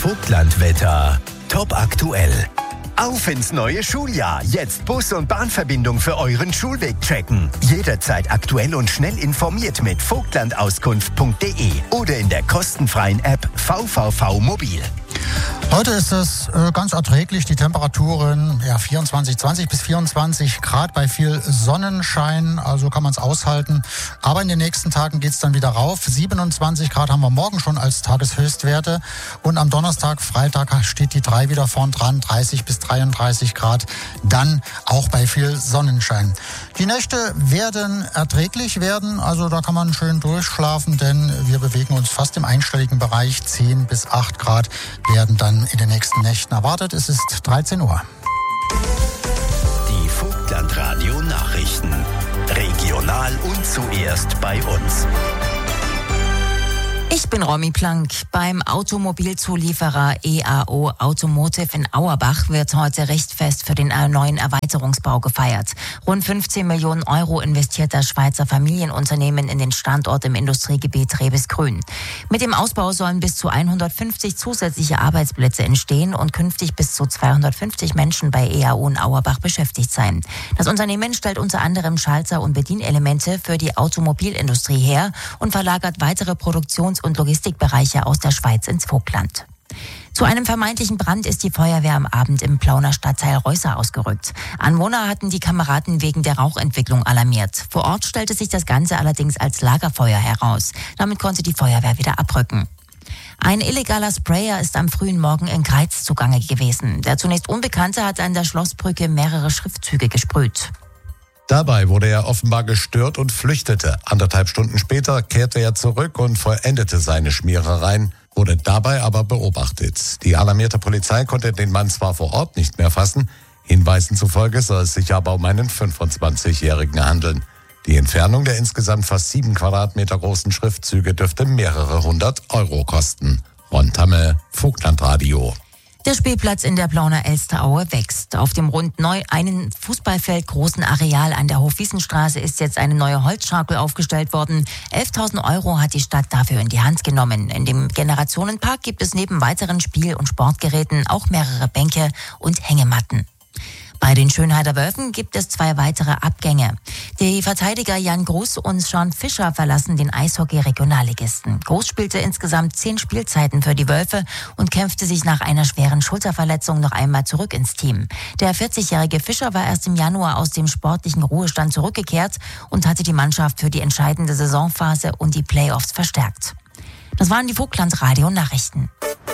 Vogtlandwetter. Top aktuell. Auf ins neue Schuljahr. Jetzt Bus- und Bahnverbindung für euren Schulweg tracken. Jederzeit aktuell und schnell informiert mit vogtlandauskunft.de oder in der kostenfreien App VVV Mobil. Heute ist es ganz erträglich, die Temperaturen 20 bis 24 Grad bei viel Sonnenschein, also kann man es aushalten. Aber in den nächsten Tagen geht es dann wieder rauf. 27 Grad haben wir morgen schon als Tageshöchstwerte und am Donnerstag, Freitag steht die 3 wieder vorn dran, 30 bis 33 Grad, dann auch bei viel Sonnenschein. Die Nächte werden erträglich werden, also da kann man schön durchschlafen, denn wir bewegen uns fast im einstelligen Bereich. 10 bis 8 Grad werden dann in den nächsten Nächten erwartet. Es ist 13 Uhr. Die Vogtlandradio Nachrichten. Regional und zuerst bei uns. Ich bin Romy Plank. Beim Automobilzulieferer EAO Automotive in Auerbach wird heute Richtfest für den neuen Erweiterungsbau gefeiert. Rund 15 Millionen Euro investiert das Schweizer Familienunternehmen in den Standort im Industriegebiet Rebesgrün. Mit dem Ausbau sollen bis zu 150 zusätzliche Arbeitsplätze entstehen und künftig bis zu 250 Menschen bei EAO in Auerbach beschäftigt sein. Das Unternehmen stellt unter anderem Schalter und Bedienelemente für die Automobilindustrie her und verlagert weitere Produktions- und Logistikbereiche aus der Schweiz ins Vogtland. Zu einem vermeintlichen Brand ist die Feuerwehr am Abend im Plauner Stadtteil Reusser ausgerückt. Anwohner hatten die Kameraden wegen der Rauchentwicklung alarmiert. Vor Ort stellte sich das Ganze allerdings als Lagerfeuer heraus. Damit konnte die Feuerwehr wieder abrücken. Ein illegaler Sprayer ist am frühen Morgen in Greiz zugange gewesen. Der zunächst Unbekannte hat an der Schlossbrücke mehrere Schriftzüge gesprüht. Dabei wurde er offenbar gestört und flüchtete. 1,5 Stunden später kehrte er zurück und vollendete seine Schmierereien, wurde dabei aber beobachtet. Die alarmierte Polizei konnte den Mann zwar vor Ort nicht mehr fassen, Hinweisen zufolge soll es sich aber um einen 25-Jährigen handeln. Die Entfernung der insgesamt fast 7 Quadratmeter großen Schriftzüge dürfte mehrere 100 Euro kosten. Ron Tamme, Vogtlandradio. Der Spielplatz in der Plauner Elsteraue wächst. Auf dem rund einen Fußballfeld großen Areal an der Hofwiesenstraße ist jetzt eine neue Holzschaukel aufgestellt worden. 11.000 Euro hat die Stadt dafür in die Hand genommen. In dem Generationenpark gibt es neben weiteren Spiel- und Sportgeräten auch mehrere Bänke und Hängematten. Bei den Schönheider Wölfen gibt es 2 weitere Abgänge. Die Verteidiger Jan Gruß und Sean Fischer verlassen den Eishockey-Regionalligisten. Gruß spielte insgesamt 10 Spielzeiten für die Wölfe und kämpfte sich nach einer schweren Schulterverletzung noch einmal zurück ins Team. Der 40-jährige Fischer war erst im Januar aus dem sportlichen Ruhestand zurückgekehrt und hatte die Mannschaft für die entscheidende Saisonphase und die Playoffs verstärkt. Das waren die Vogtlandradio-Nachrichten.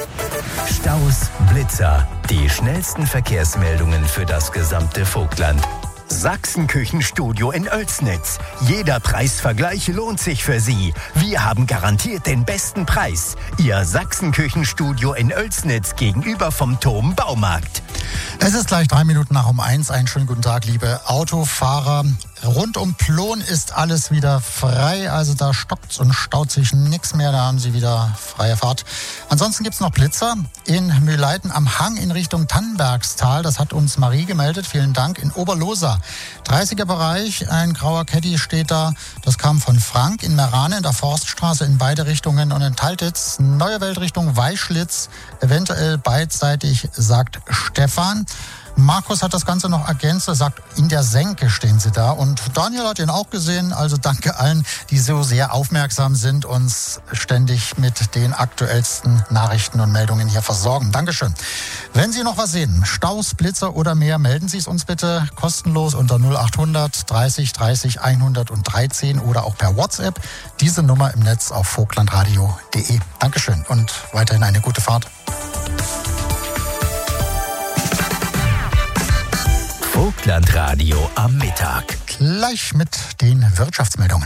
Staus, Blitzer, die schnellsten Verkehrsmeldungen für das gesamte Vogtland. Sachsenküchenstudio in Oelsnitz. Jeder Preisvergleich lohnt sich für Sie. Wir haben garantiert den besten Preis. Ihr Sachsenküchenstudio in Oelsnitz gegenüber vom Turm Baumarkt. Es ist gleich 3 Minuten nach 1. Einen schönen guten Tag, liebe Autofahrer. Rund um Plon ist alles wieder frei, also da stockt und staut sich nichts mehr, da haben Sie wieder freie Fahrt. Ansonsten gibt's noch Blitzer in Mühleiten am Hang in Richtung Tannenbergstal, das hat uns Marie gemeldet, vielen Dank, in Oberlosa. 30er Bereich, ein grauer Caddy steht da, das kam von Frank in Merane in der Forststraße in beide Richtungen und in Taltitz, Neue Welt Richtung Weischlitz, eventuell beidseitig, sagt Stefan. Markus hat das Ganze noch ergänzt, er sagt, in der Senke stehen sie da. Und Daniel hat ihn auch gesehen, also danke allen, die so sehr aufmerksam sind, uns ständig mit den aktuellsten Nachrichten und Meldungen hier versorgen. Dankeschön. Wenn Sie noch was sehen, Staus, Blitzer oder mehr, melden Sie es uns bitte kostenlos unter 0800 30 30 113 oder auch per WhatsApp. Diese Nummer im Netz auf vogtlandradio.de. Dankeschön und weiterhin eine gute Fahrt. Vogtlandradio am Mittag. Gleich mit den Wirtschaftsmeldungen.